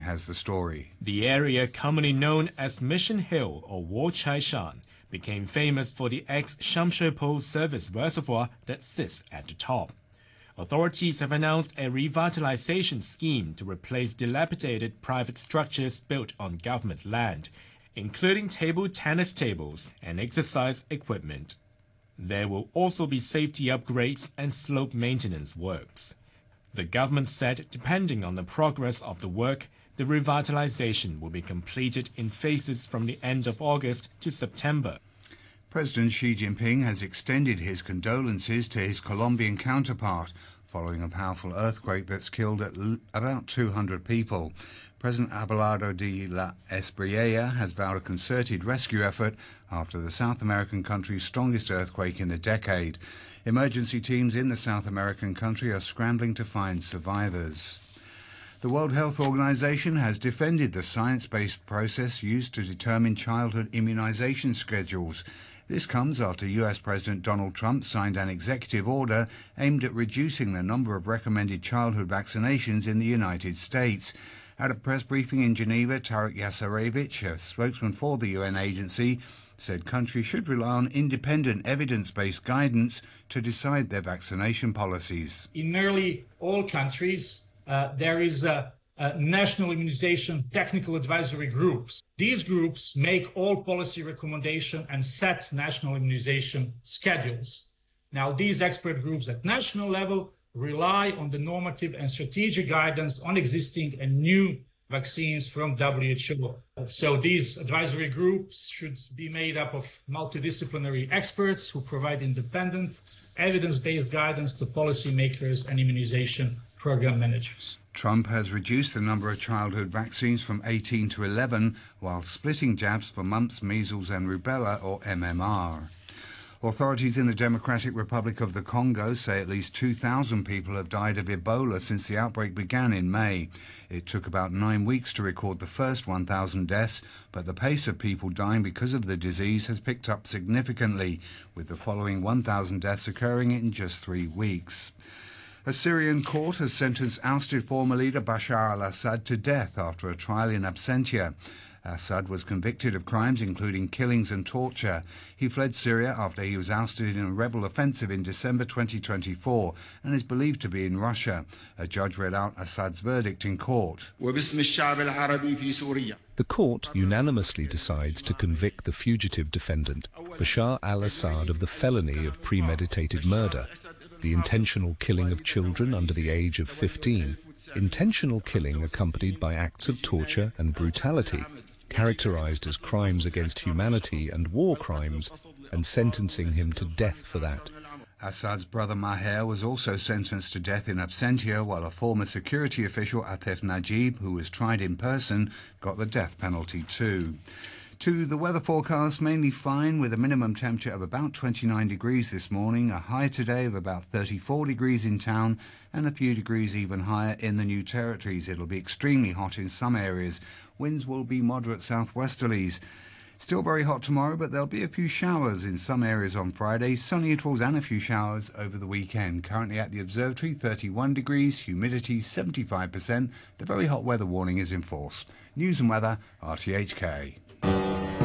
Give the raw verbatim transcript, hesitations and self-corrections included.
has the story. The area commonly known as Mission Hill or Wo-Chai-Shan became famous for the ex-Shamshui-Po service reservoir that sits at the top. Authorities have announced a revitalization scheme to replace dilapidated private structures built on government land, including table tennis tables and exercise equipment. There will also be safety upgrades and slope maintenance works. The government said depending on the progress of the work, the revitalization will be completed in phases from the end of August to September. President Xi Jinping has extended his condolences to his Colombian counterpart following a powerful earthquake that's killed at l- about two hundred people. President Abelardo de la Espriella has vowed a concerted rescue effort after the South American country's strongest earthquake in a decade. Emergency teams in the South American country are scrambling to find survivors. The World Health Organization has defended the science-based process used to determine childhood immunization schedules. This comes after U S President Donald Trump signed an executive order aimed at reducing the number of recommended childhood vaccinations in the United States. At a press briefing in Geneva, Tarek Yasarevich, a spokesman for the U N agency, said countries should rely on independent evidence-based guidance to decide their vaccination policies. In nearly all countries, uh, there is a, a national immunization technical advisory groups. These groups make all policy recommendations and set national immunization schedules. Now, these expert groups at national level rely on the normative and strategic guidance on existing and new vaccines from W H O. So these advisory groups should be made up of multidisciplinary experts who provide independent, evidence-based guidance to policymakers and immunization program managers. Trump has reduced the number of childhood vaccines from eighteen to eleven, while splitting jabs for mumps, measles and rubella, or M M R. Authorities in the Democratic Republic of the Congo say at least two thousand people have died of Ebola since the outbreak began in May. It took about nine weeks to record the first one thousand deaths, but the pace of people dying because of the disease has picked up significantly, with the following one thousand deaths occurring in just three weeks. A Syrian court has sentenced ousted former leader Bashar al-Assad to death after a trial in absentia. Assad was convicted of crimes including killings and torture. He fled Syria after he was ousted in a rebel offensive in December twenty twenty-four and is believed to be in Russia. A judge read out Assad's verdict in court. The court unanimously decides to convict the fugitive defendant, Bashar al-Assad, of the felony of premeditated murder, the intentional killing of children under the age of fifteen, intentional killing accompanied by acts of torture and brutality, characterized as crimes against humanity and war crimes, and sentencing him to death for that. Assad's brother Maher was also sentenced to death in absentia, while a former security official, Atef Najib, who was tried in person, got the death penalty too. To the weather forecast, mainly fine with a minimum temperature of about twenty-nine degrees this morning, a high today of about thirty-four degrees in town and a few degrees even higher in the New Territories. It'll be extremely hot in some areas. Winds will be moderate southwesterlies. Still very hot tomorrow, but there'll be a few showers in some areas on Friday, sunny intervals and a few showers over the weekend. Currently at the observatory, thirty-one degrees, humidity seventy-five percent. The very hot weather warning is in force. News and weather, R T H K.